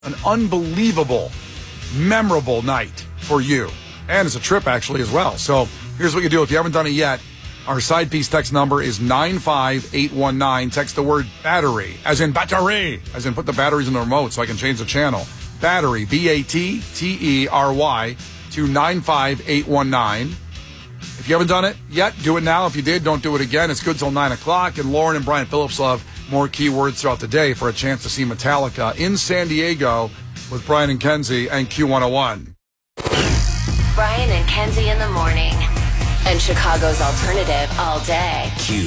an unbelievable, memorable night for you. And it's a trip, actually, as well. So here's what you do. If you haven't done it yet, our side piece text number is 95819. Text the word battery, as in battery, as in put the batteries in the remote so I can change the channel. Battery, BATTERY, to 95819. If you haven't done it yet, do it now. If you did, don't do it again. It's good till 9 o'clock. And Lauren and Brian Phillips will have more keywords throughout the day for a chance to see Metallica in San Diego with Brian and Kenzie and Q101. Brian and Kenzie in the morning. And Chicago's alternative all day.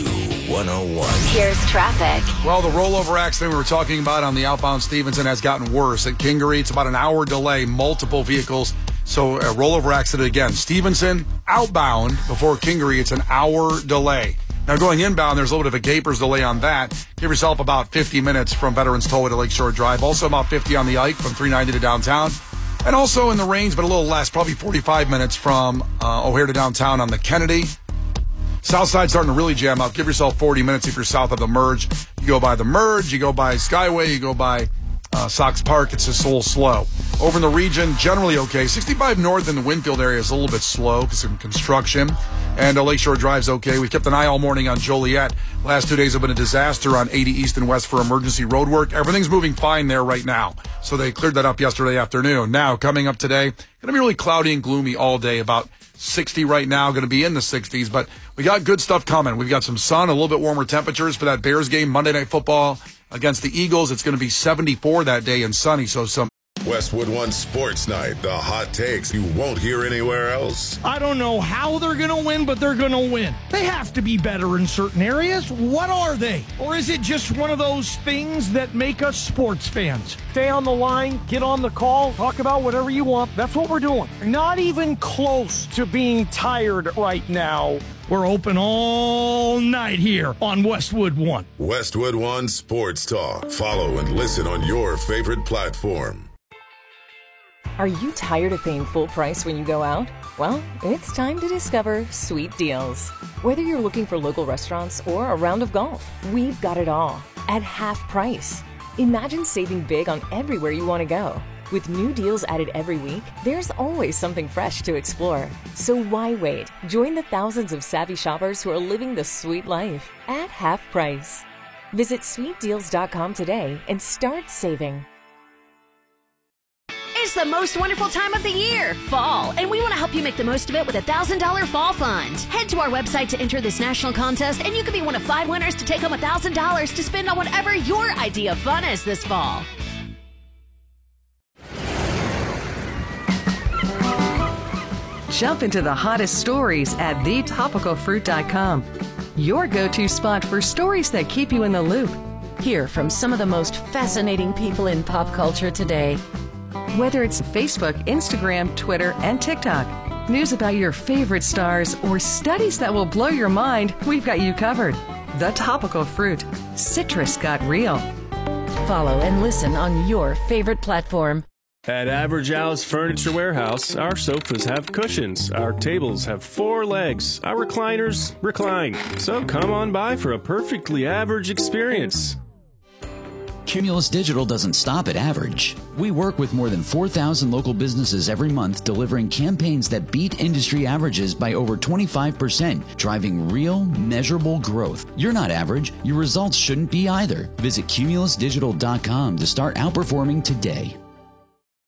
Q101. Here's traffic. Well, the rollover accident we were talking about on the outbound Stevenson has gotten worse. At Kingery, it's about an hour delay, multiple vehicles. So a rollover accident again. Stevenson, outbound before Kingery, it's an hour delay. Now going inbound, there's a little bit of a Gapers delay on that. Give yourself about 50 minutes from Veterans Tollway to Lakeshore Drive. Also about 50 on the Ike from 390 to downtown. And also in the range, but a little less, probably 45 minutes from O'Hare to downtown on the Kennedy. South side starting to really jam up. Give yourself 40 minutes if you're south of the Merge. You go by the Merge, you go by Skyway, you go by Sox Park. It's just a little slow. Over in the region, generally okay. 65 north in the Winfield area is a little bit slow because of construction. And Lakeshore Drive's okay. We kept an eye all morning on Joliet. Last 2 days have been a disaster on 80 East and West for emergency road work. Everything's moving fine there right now. So they cleared that up yesterday afternoon. Now, coming up today, going to be really cloudy and gloomy all day. About 60 right now, going to be in the 60s. But we got good stuff coming. We've got some sun, a little bit warmer temperatures for that Bears game, Monday Night Football against the Eagles. It's going to be 74 that day and sunny. So some Westwood One Sports Night, the hot takes you won't hear anywhere else. I don't know how they're going to win, but they're going to win. They have to be better in certain areas. What are they? Or is it just one of those things that make us sports fans? Stay on the line, get on the call, talk about whatever you want. That's what we're doing. Not even close to being tired right now. We're open all night here on Westwood One. Westwood One Sports Talk. Follow and listen on your favorite platform. Are you tired of paying full price when you go out? Well, it's time to discover Sweet Deals. Whether you're looking for local restaurants or a round of golf, we've got it all at half price. Imagine saving big on everywhere you want to go. With new deals added every week, there's always something fresh to explore. So why wait? Join the thousands of savvy shoppers who are living the sweet life at half price. Visit sweetdeals.com today and start saving. It's the most wonderful time of the year, fall, and we want to help you make the most of it with a $1,000 fall fund. Head to our website to enter this national contest, and you could be one of 5 winners to take home $1,000 to spend on whatever your idea of fun is this fall. Jump into the hottest stories at thetopicalfruit.com. Your go-to spot for stories that keep you in the loop. Hear from some of the most fascinating people in pop culture today. Whether it's Facebook, Instagram, Twitter, and TikTok, news about your favorite stars, or studies that will blow your mind, we've got you covered. The Topical Fruit. Citrus got real. Follow and listen on your favorite platform. At Average Al's Furniture Warehouse, our sofas have cushions, our tables have 4 legs, our recliners recline. So come on by for a perfectly average experience. Cumulus Digital doesn't stop at average. We work with more than 4,000 local businesses every month, delivering campaigns that beat industry averages by over 25%, driving real, measurable growth. You're not average. Your results shouldn't be either. Visit cumulusdigital.com to start outperforming today.